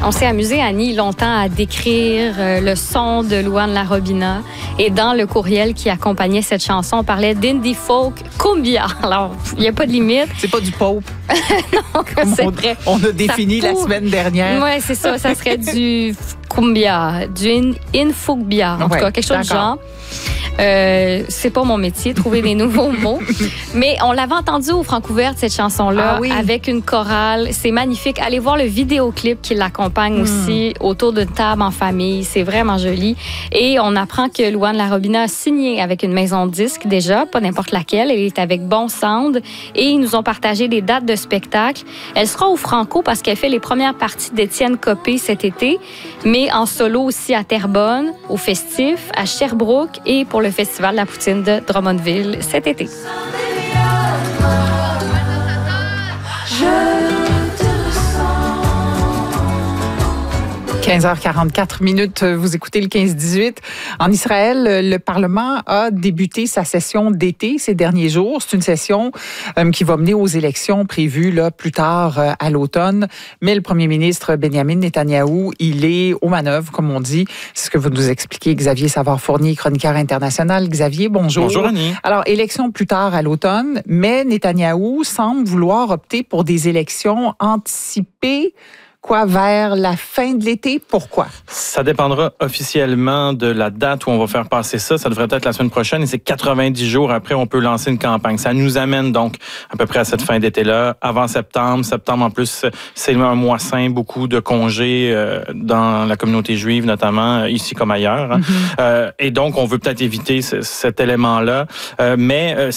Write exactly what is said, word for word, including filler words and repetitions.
On s'est amusé, Annie, longtemps à décrire euh, le son de Luan Larobina. Et dans le courriel qui accompagnait cette chanson, on parlait d'indie folk cumbia. Alors, il n'y a pas de limite. C'est pas du pop. Non, Comme c'est on, vrai. on a défini Ça la pour... semaine dernière. Oui, c'est ça. Ça serait du cumbia, du in, infugbia, en Ouais, tout cas, quelque chose du d'accord. genre. Euh, c'est pas mon métier, trouver des nouveaux mots. Mais on l'avait entendu au Francouverte, cette chanson-là, Ah oui. avec une chorale. C'est magnifique. Allez voir le vidéoclip qui l'accompagne mm. aussi, autour d'une table en famille. C'est vraiment joli. Et on apprend que Luan Larobina a signé avec une maison de disques déjà, pas n'importe laquelle. Elle est avec Bon Sound. Et ils nous ont partagé des dates de spectacle. Elle sera au Franco parce qu'elle fait les premières parties d'Étienne Copé cet été, mais en solo aussi à Terrebonne, au Festif, à Sherbrooke et pour le Festival de la Poutine de Drummondville cet été. quinze heures quarante-quatre minutes, vous écoutez le quinze dix-huit. En Israël, le Parlement a débuté sa session d'été ces derniers jours. C'est une session euh, qui va mener aux élections prévues là, plus tard euh, à l'automne. Mais le premier ministre Benjamin Netanyahou, il est aux manœuvres, comme on dit. C'est ce que vous nous expliquez, Xavier Savard-Fournier, chroniqueur international. Xavier, bonjour. Bonjour, Annie. Alors, élection plus tard à l'automne, mais Netanyahou semble vouloir opter pour des élections anticipées. Quoi, vers la fin de l'été? Pourquoi? Ça dépendra officiellement de la date où on va faire passer ça. Ça devrait être la semaine prochaine et c'est quatre-vingt-dix jours après, on peut lancer une campagne. Ça nous amène donc à peu près à cette fin d'été-là, avant septembre. Septembre, en plus, c'est un mois sain, beaucoup de congés euh, dans la communauté juive, notamment ici comme ailleurs. Hein. Mm-hmm. Euh, et donc, on veut peut-être éviter ce, cet élément-là. Euh, mais euh,